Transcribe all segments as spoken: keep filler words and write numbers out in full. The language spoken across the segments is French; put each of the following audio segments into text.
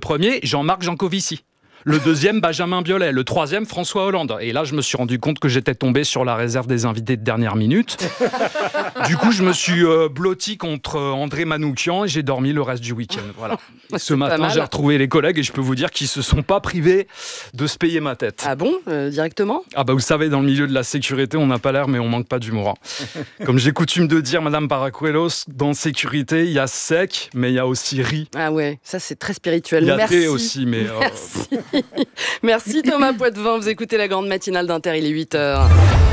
premier, Jean-Marc Jancovici. Le deuxième, Benjamin Biolay. Le troisième, François Hollande. Et là, je me suis rendu compte que j'étais tombé sur la réserve des invités de dernière minute. Du coup, je me suis euh, blotti contre euh, André Manoukian et j'ai dormi le reste du week-end. Voilà. Et ce matin, j'ai retrouvé les collègues et je peux vous dire qu'ils se sont pas privés de se payer ma tête. Ah bon, euh, directement ? Ah bah vous savez, dans le milieu de la sécurité, on n'a pas l'air, mais on manque pas d'humour. Comme j'ai coutume de dire, Madame Paracuelos, dans sécurité, il y a sec, mais il y a aussi riz. Ah ouais, ça c'est très spirituel. Il y a Merci. thé aussi, mais... Euh, Merci. Merci Thomas Poitvin, vous écoutez la grande matinale d'Inter, il est huit heures.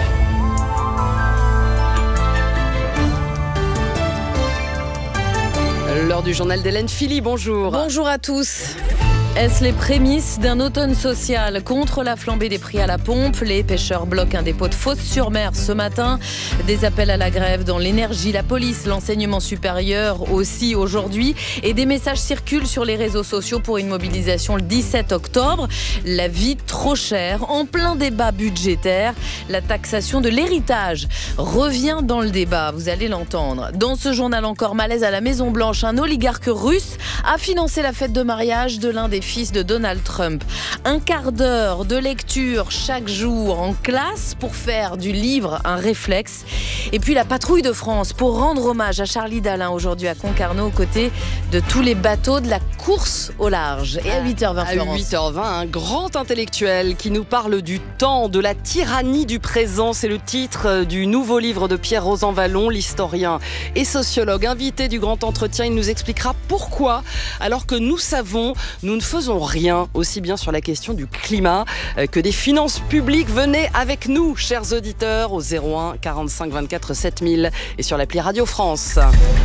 L'heure du journal d'Hélène Philly, bonjour. Bonjour à tous. Est-ce les prémices d'un automne social contre la flambée des prix à la pompe ? Les pêcheurs bloquent un dépôt de Fos-sur-Mer ce matin. Des appels à la grève dans l'énergie, la police, l'enseignement supérieur aussi aujourd'hui. Et des messages circulent sur les réseaux sociaux pour une mobilisation le dix-sept octobre. La vie trop chère, en plein débat budgétaire. La taxation de l'héritage revient dans le débat, vous allez l'entendre. Dans ce journal encore, malaise à la Maison-Blanche, un oligarque russe a financé la fête de mariage de l'un des fils de Donald Trump. Un quart d'heure de lecture chaque jour en classe pour faire du livre un réflexe. Et puis la patrouille de France pour rendre hommage à Charlie Dalin aujourd'hui à Concarneau aux côtés de tous les bateaux de la course au large. Et à huit heures vingt, Florence. À huit heures vingt, un grand intellectuel qui nous parle du temps, de la tyrannie du présent. C'est le titre du nouveau livre de Pierre Rosanvallon, l'historien et sociologue invité du grand entretien. Il nous expliquera pourquoi, alors que nous savons, nous ne faisons rien, aussi bien sur la question du climat que des finances publiques. Venez avec nous, chers auditeurs, au zéro un quarante-cinq vingt-quatre sept mille et sur l'appli Radio France.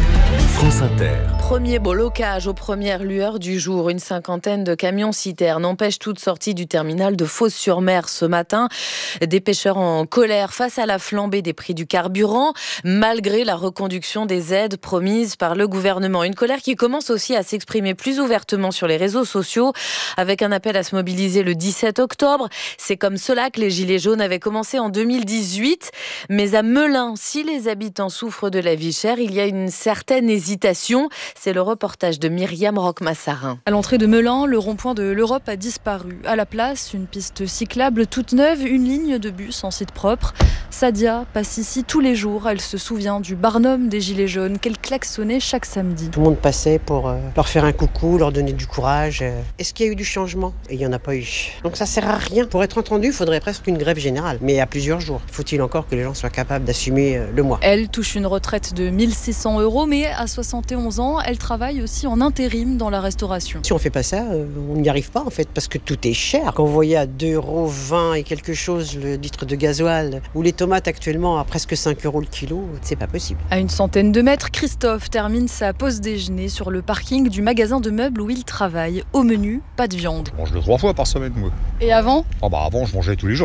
France Inter. Premier blocage aux premières lueurs du jour. Une cinquantaine de camions-citernes empêchent toute sortie du terminal de Fos-sur-Mer ce matin. Des pêcheurs en colère face à la flambée des prix du carburant, malgré la reconduction des aides promises par le gouvernement. Une colère qui commence aussi à s'exprimer plus ouvertement sur les réseaux sociaux, avec un appel à se mobiliser le dix-sept octobre. C'est comme cela que les Gilets jaunes avaient commencé en deux mille dix-huit. Mais à Melun, si les habitants souffrent de la vie chère, il y a une certaine hésitation. C'est le reportage de Myriam Roch-Massarin. À l'entrée de Melun, le rond-point de l'Europe a disparu. À la place, une piste cyclable toute neuve, une ligne de bus en site propre. Sadia passe ici tous les jours. Elle se souvient du Barnum des Gilets jaunes qu'elle klaxonnait chaque samedi. Tout le monde passait pour euh, leur faire un coucou, leur donner du courage. Euh. Est-ce qu'il y a eu du changement ? Et il n'y en a pas eu. Donc ça sert à rien. Pour être entendu, il faudrait presque une grève générale, mais à plusieurs jours. Faut-il encore que les gens soient capables d'assumer euh, le mois ? Elle touche une retraite de mille six cents euros, mais à soixante et onze ans, elle travaille aussi en intérim dans la restauration. Si on ne fait pas ça, euh, on n'y arrive pas en fait, parce que tout est cher. Quand vous voyez à deux euros vingt et quelque chose le litre de gasoil, ou les tomates actuellement à presque cinq euros le kilo, c'est pas possible. À une centaine de mètres, Christophe termine sa pause déjeuner sur le parking du magasin de meubles où il travaille. Au menu, pas de viande. Je mange deux, trois fois par semaine, moi. Et avant ? Ah bah avant, je mangeais tous les jours.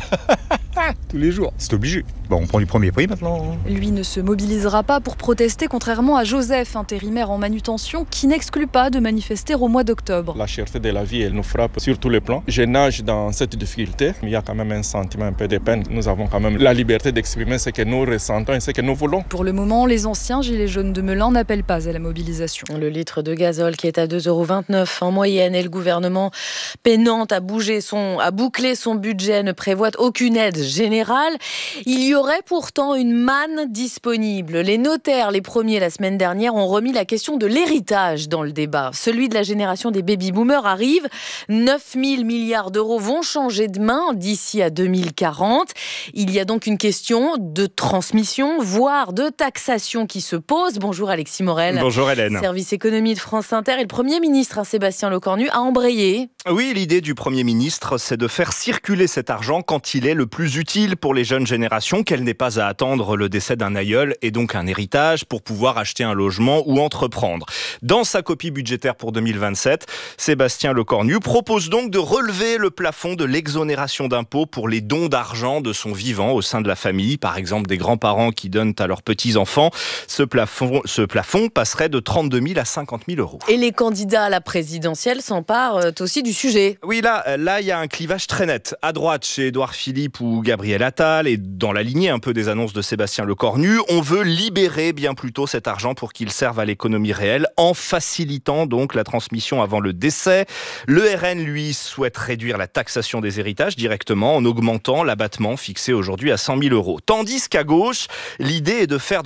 Tous les jours, c'est obligé. Bon, on prend du premier prix maintenant. Lui ne se mobilisera pas pour protester, contrairement à Joseph, intérimaire en manutention, qui n'exclut pas de manifester au mois d'octobre. La cherté de la vie, elle nous frappe sur tous les plans. Je nage dans cette difficulté, mais il y a quand même un sentiment un peu de peine. Nous avons quand même la liberté d'exprimer ce que nous ressentons et ce que nous voulons. Pour le moment, les anciens Gilets jaunes de Melun n'appellent pas à la mobilisation. Le litre de gazole qui est à deux euros vingt-neuf en moyenne et le gouvernement peinant à, bouger son, à boucler son budget ne prévoit aucune aide générale. Il y aurait pourtant une manne disponible. Les notaires, les premiers la semaine dernière, ont remis la question de l'héritage dans le débat. Celui de la génération des baby-boomers arrive. neuf mille milliards d'euros vont changer de main d'ici à deux mille quarante. Il y a donc une question de transmission, voire de taxation qui se pose. Bonjour Alexis Morel. Bonjour Hélène. Service économie de France Inter. Et le Premier ministre, Sébastien Lecornu, a embrayé. Oui, l'idée du Premier ministre, c'est de faire circuler cet argent quand il est le plus utile pour les jeunes générations, qu'elle n'ait pas à attendre le décès d'un aïeul et donc un héritage pour pouvoir acheter un logement ou entreprendre. Dans sa copie budgétaire pour deux mille vingt-sept, Sébastien Lecornu propose donc de relever le plafond de l'exonération d'impôt pour les dons d'argent de son vivant au sein de la famille, par exemple des grands-parents qui donnent à leurs petits-enfants. Ce plafond, ce plafond passerait de trente-deux mille à cinquante mille euros. Et les candidats à la présidentielle s'emparent aussi du sujet. Oui, là, là, il y a un clivage très net. À droite, chez Édouard Philippe ou Gabriel Attal, et dans la lignée s'indigner un peu des annonces de Sébastien Lecornu. On veut libérer bien plutôt cet argent pour qu'il serve à l'économie réelle, en facilitant donc la transmission avant le décès. Le R N, lui, souhaite réduire la taxation des héritages directement en augmentant l'abattement fixé aujourd'hui à cent mille euros. Tandis qu'à gauche, l'idée est de faire